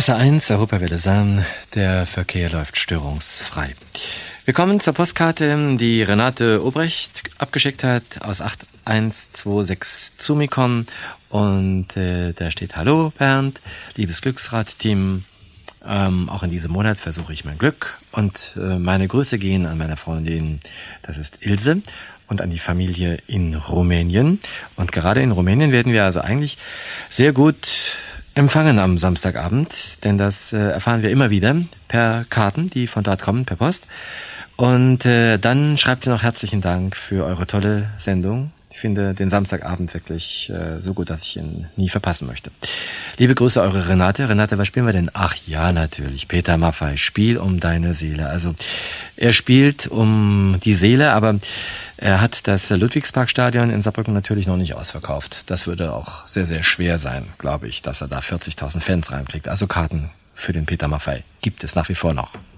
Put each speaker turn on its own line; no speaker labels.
RSA1, Europawelle San, der Verkehr läuft störungsfrei. Wir kommen zur Postkarte, die Renate Obrecht abgeschickt hat aus 8126 Zumikon und da steht: Hallo Bernd, liebes Glücksrad-Team, auch in diesem Monat versuche ich mein Glück und meine Grüße gehen an meine Freundin, das ist Ilse, und an die Familie in Rumänien. Und gerade in Rumänien werden wir also eigentlich sehr gut empfangen am Samstagabend, denn das erfahren wir immer wieder per Karten, die von dort kommen, per Post. Und dann schreibt sie noch: herzlichen Dank für eure tolle Sendung. Ich finde den Samstagabend wirklich so gut, dass ich ihn nie verpassen möchte. Liebe Grüße, eure Renate. Renate, was spielen wir denn? Ach ja, natürlich, Peter Maffay, Spiel um deine Seele. Also er spielt um die Seele, aber er hat das Ludwigsparkstadion in Saarbrücken natürlich noch nicht ausverkauft. Das würde auch sehr, sehr schwer sein, glaube ich, dass er da 40.000 Fans reinkriegt. Also Karten für den Peter Maffay gibt es nach wie vor noch.